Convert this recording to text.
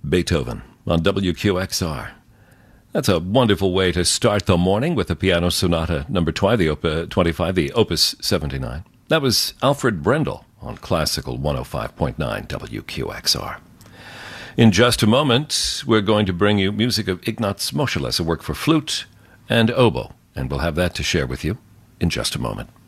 Beethoven on WQXR. That's a wonderful way to start the morning with the Piano Sonata number 25, the Opus 79. That was Alfred Brendel on Classical 105.9 WQXR. In just a moment, we're going to bring you music of Ignaz Moscheles, a work for flute and oboe, and we'll have that to share with you in just a moment.